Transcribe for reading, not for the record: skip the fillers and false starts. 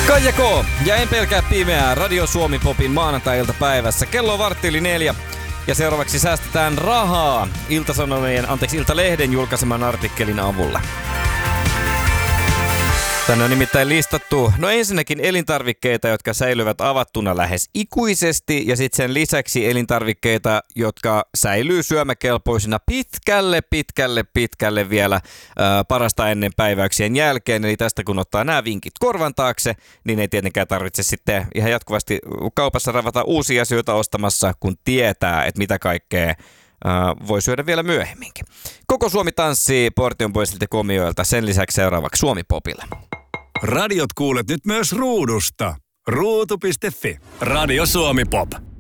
Kaija K. ja En pelkää pimeää Radio Suomi Popin maanantai-iltapäivässä. Kello on 3:15 ja seuraavaksi säästetään rahaa Iltalehden julkaiseman artikkelin avulla. Tänne on nimittäin listattu, ensinnäkin elintarvikkeita, jotka säilyvät avattuna lähes ikuisesti ja sitten sen lisäksi elintarvikkeita, jotka säilyy syömäkelpoisina pitkälle vielä parasta ennen päiväyksien jälkeen. Eli tästä kun ottaa nämä vinkit korvan taakse, niin ei tietenkään tarvitse sitten ihan jatkuvasti kaupassa ravata uusia asioita ostamassa, kun tietää, että mitä kaikkea voi syödä vielä myöhemminkin. Koko Suomi tanssii Portionpoisilta komioilta, sen lisäksi seuraavaksi Suomi Popille. Radiot kuulet nyt myös ruudusta. Ruutu.fi. Radio Suomi Pop.